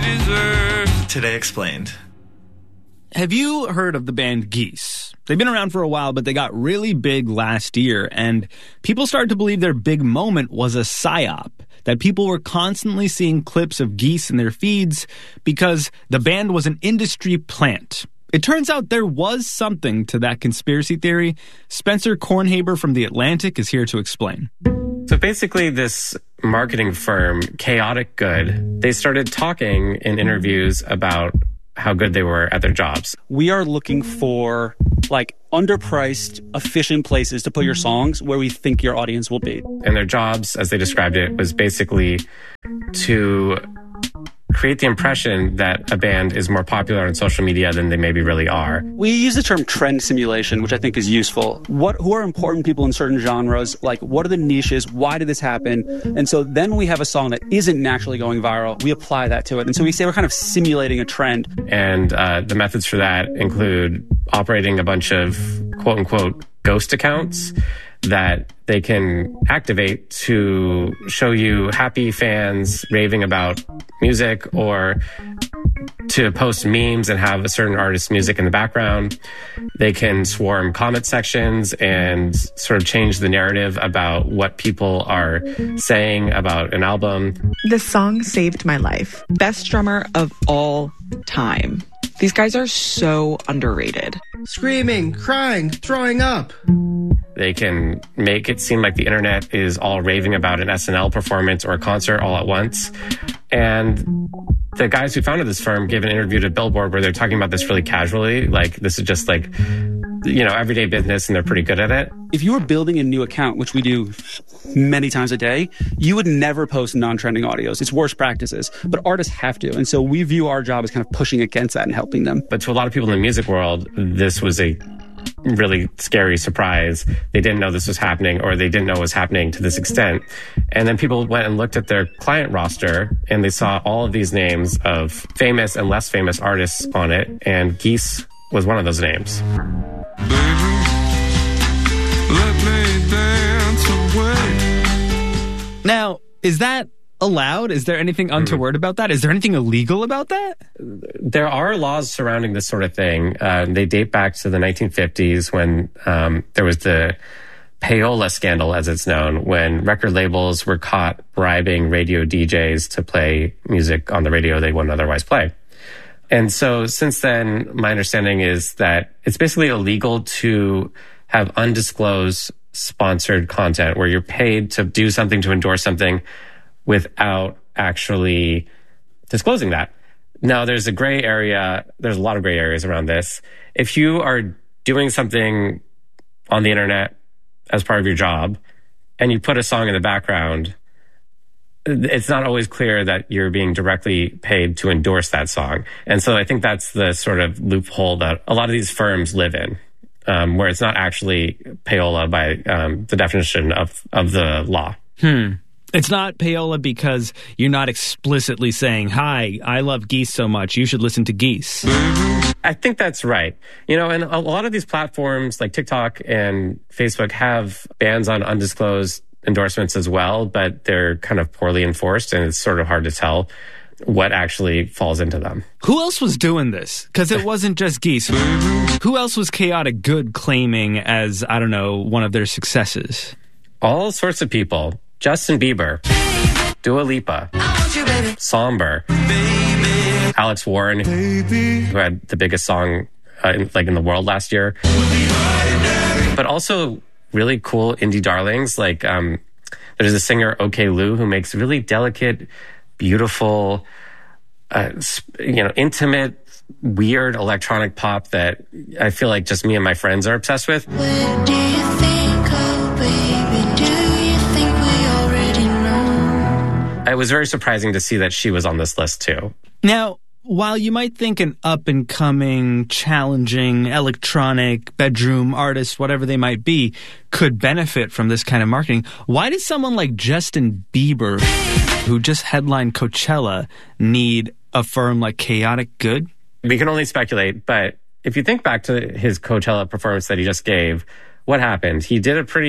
deserve. Today Explained. Have you heard of the band Geese? They've been around for a while, but they got really big last year, and people started to believe their big moment was a psyop, that people were constantly seeing clips of Geese in their feeds because the band was an industry plant. It turns out there was something to that conspiracy theory. Spencer Kornhaber from The Atlantic is here to explain. So basically, this marketing firm, Chaotic Good, they started talking in interviews about how good they were at their jobs. We are looking for underpriced, efficient places to put your songs where we think your audience will be. And their jobs, as they described it, was basically to create the impression that a band is more popular on social media than they maybe really are. We use the term trend simulation, which I think is useful. Who are important people in certain genres? What are the niches? Why did this happen? And so then we have a song that isn't naturally going viral. We apply that to it. And so we say we're kind of simulating a trend. And the methods for that include operating a bunch of quote-unquote ghost accounts that they can activate to show you happy fans raving about music, or to post memes and have a certain artist's music in the background. They can swarm comment sections and sort of change the narrative about what people are saying about an album. This song saved my life. Best drummer of all time. These guys are so underrated. Screaming, crying, throwing up. They can make it seem like the internet is all raving about an SNL performance or a concert all at once. And the guys who founded this firm gave an interview to Billboard where they're talking about this really casually. This is just everyday business, and they're pretty good at it. If you were building a new account, which we do many times a day, you would never post non-trending audios. It's worst practices, but artists have to. And so we view our job as kind of pushing against that and helping them. But to a lot of people in the music world, this was a really scary surprise. They didn't know this was happening, or they didn't know it was happening to this extent. And then people went and looked at their client roster, and they saw all of these names of famous and less famous artists on it, and Geese was one of those names. Baby, let me dance away. Now, is that allowed? Is there anything untoward about that? Is there anything illegal about that? There are laws surrounding this sort of thing. They date back to the 1950s when there was the payola scandal, as it's known, when record labels were caught bribing radio DJs to play music on the radio they wouldn't otherwise play. And so since then, my understanding is that it's basically illegal to have undisclosed sponsored content where you're paid to do something, to endorse something, without actually disclosing that. Now, there's a gray area. There's a lot of gray areas around this. If you are doing something on the internet as part of your job and you put a song in the background, it's not always clear that you're being directly paid to endorse that song. And so I think that's the sort of loophole that a lot of these firms live in, where it's not actually payola by the definition of the law. It's not payola because you're not explicitly saying, hi, I love Geese so much, you should listen to Geese. I think that's right. And a lot of these platforms like TikTok and Facebook have bans on undisclosed endorsements as well, but they're kind of poorly enforced, and it's sort of hard to tell what actually falls into them. Who else was doing this? Because it wasn't just Geese. Who else was Chaotic Good claiming as, one of their successes? All sorts of people. Justin Bieber, Dua Lipa, Somber, Alex Warren, who had the biggest song in the world last year. But also really cool indie darlings there's a singer, OK Lou, who makes really delicate, beautiful, intimate, weird electronic pop that I feel like just me and my friends are obsessed with. What do you think, oh baby? Do you think we already know? It was very surprising to see that she was on this list too. Now, while you might think an up-and-coming, challenging, electronic, bedroom artist, whatever they might be, could benefit from this kind of marketing, why does someone like Justin Bieber, who just headlined Coachella, need a firm like Chaotic Good? We can only speculate, but if you think back to his Coachella performance that he just gave, what happened? He did a pretty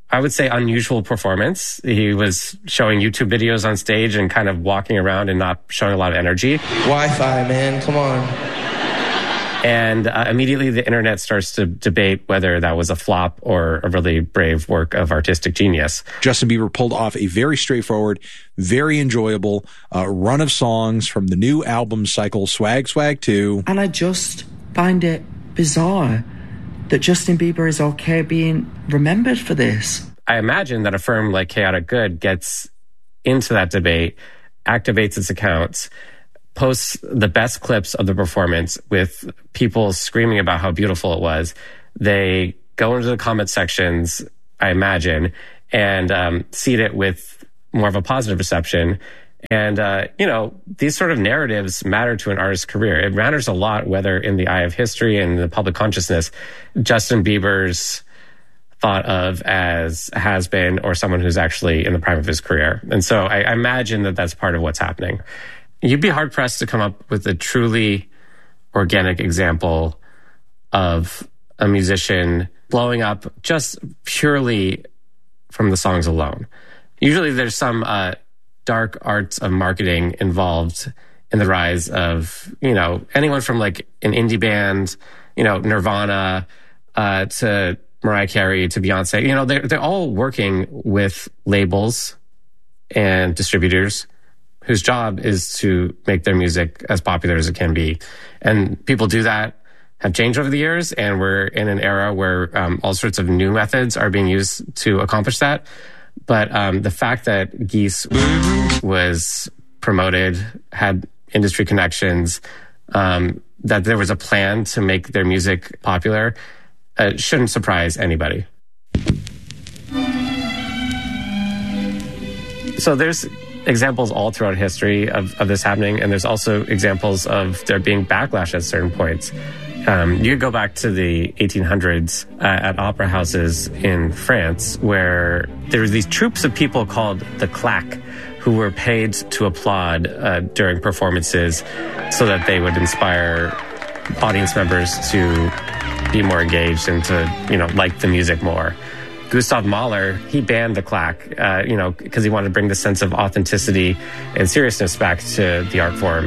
I would say, unusual performance. He was showing YouTube videos on stage and kind of walking around and not showing a lot of energy. Wi-Fi, man, come on. And immediately the internet starts to debate whether that was a flop or a really brave work of artistic genius. Justin Bieber pulled off a very straightforward, very enjoyable run of songs from the new album cycle, Swag Swag 2. And I just find it bizarre that Justin Bieber is okay being remembered for this. I imagine that a firm like Chaotic Good gets into that debate, activates its accounts, posts the best clips of the performance with people screaming about how beautiful it was. They go into the comment sections, I imagine, and seed it with more of a positive reception. And, these sort of narratives matter to an artist's career. It matters a lot whether in the eye of history and the public consciousness, Justin Bieber's thought of as a has-been or someone who's actually in the prime of his career. And so I imagine that that's part of what's happening. You'd be hard-pressed to come up with a truly organic example of a musician blowing up just purely from the songs alone. Usually there's some dark arts of marketing involved in the rise of, anyone from like an indie band, Nirvana, to Mariah Carey, to Beyonce. They're all working with labels and distributors whose job is to make their music as popular as it can be. And people do that, have changed over the years, and we're in an era where all sorts of new methods are being used to accomplish that. But the fact that Geese was promoted, had industry connections, that there was a plan to make their music popular, shouldn't surprise anybody. So there's examples all throughout history of this happening, and there's also examples of there being backlash at certain points. You could go back to the 1800s at opera houses in France, where there were these troops of people called the claque, who were paid to applaud during performances so that they would inspire audience members to be more engaged and to, like the music more. Gustav Mahler, he banned the claque, because he wanted to bring the sense of authenticity and seriousness back to the art form.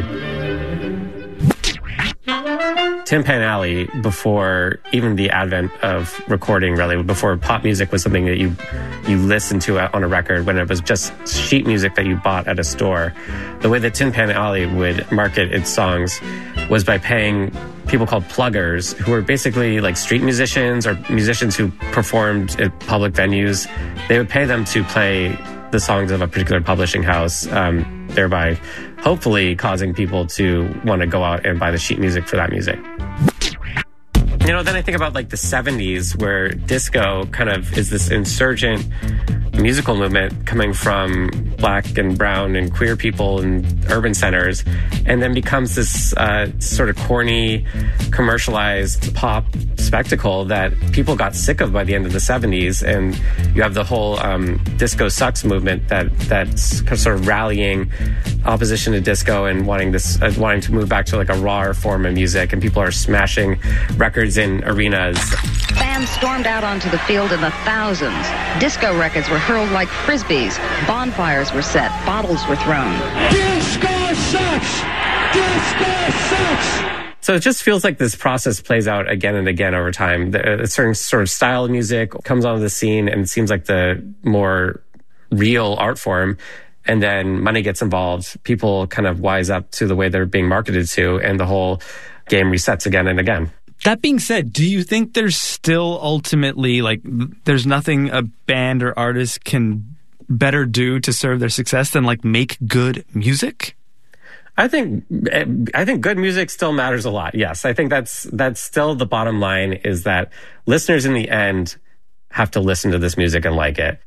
Tin Pan Alley, before even the advent of recording, really, before pop music was something that you listened to on a record, when it was just sheet music that you bought at a store, the way that Tin Pan Alley would market its songs was by paying people called pluggers, who were basically like street musicians or musicians who performed at public venues. They would pay them to play the songs of a particular publishing house, thereby hopefully causing people to want to go out and buy the sheet music for that music. Then I think about like the 70s, where disco kind of is this insurgent musical movement coming from black and brown and queer people in urban centers, and then becomes this sort of corny, commercialized pop spectacle that people got sick of by the end of the 70s. And you have the whole disco sucks movement that's sort of rallying opposition to disco and wanting to move back to like a rawer form of music, and people are smashing records in arenas. Fans stormed out onto the field in the thousands. Disco records were hurled like frisbees. Bonfires were set. Bottles were thrown. Disco sucks! Disco sucks! So it just feels like this process plays out again and again over time. A certain sort of style of music comes onto the scene, and it seems like the more real art form. And then money gets involved. People kind of wise up to the way they're being marketed to, and the whole game resets again and again. That being said, do you think there's still ultimately, there's nothing a band or artist can better do to serve their success than make good music? I think good music still matters a lot. Yes, I think that's still the bottom line, is that listeners in the end have to listen to this music and like it.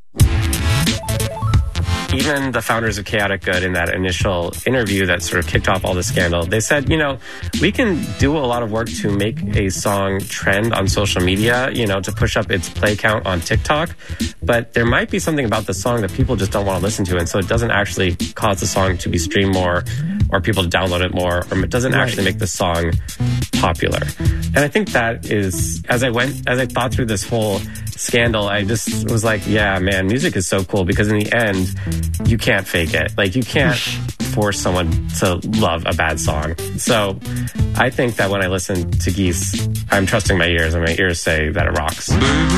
Even the founders of Chaotic Good, in that initial interview that sort of kicked off all the scandal, they said, we can do a lot of work to make a song trend on social media, to push up its play count on TikTok. But there might be something about the song that people just don't want to listen to. And so it doesn't actually cause the song to be streamed more or people to download it more, or it doesn't actually make the song popular. And I think that is, as I thought through this whole scandal, I just was like, yeah, man, music is so cool, because in the end, you can't fake it. Like, you can't force someone to love a bad song. So I think that when I listen to Geese, I'm trusting my ears, and my ears say that it rocks.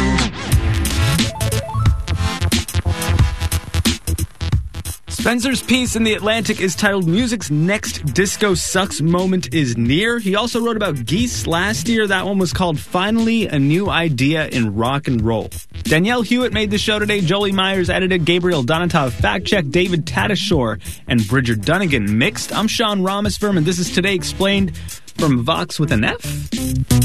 Spencer's piece in The Atlantic is titled "Music's Next Disco Sucks Moment is Near." He also wrote about Geese last year. That one was called "Finally, a New Idea in Rock and Roll." Danielle Hewitt made the show today. Jolie Myers edited. Gabriel Donatov fact-checked. David Tatasciore and Bridger Dunnigan mixed. I'm Sean Rameswaram, and this is Today Explained from Vox with an F.